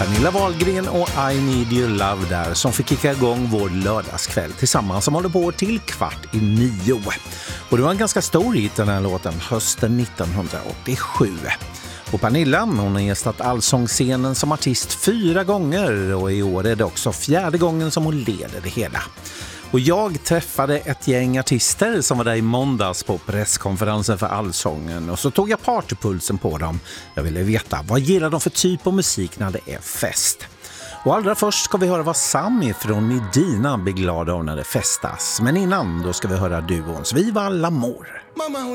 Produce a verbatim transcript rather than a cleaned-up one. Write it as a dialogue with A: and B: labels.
A: Pernilla Wahlgren och I Need Your Love där som fick kicka igång vår lördagskväll tillsammans som håller på till kvart i nio. Och det var en ganska stor hit den här låten hösten nittonhundraåttiosju. Och Pernilla, hon har gästat Allsångsscenen som artist fyra gånger och i år är det också fjärde gången som hon leder det hela. Och jag träffade ett gäng artister som var där i måndags på presskonferensen för Allsången och så tog jag partypulsen på dem. Jag ville veta, vad gillar de för typ av musik när det är fest? Och allra först ska vi höra vad Sami från Medina blir glad av när det festas. Men innan, då ska vi höra duons Viva l'Amor.